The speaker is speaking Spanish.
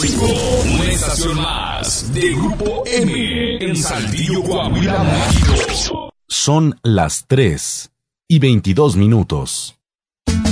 5, una estación más de Grupo M en Saltillo, Coahuila, México. Son las 3:22.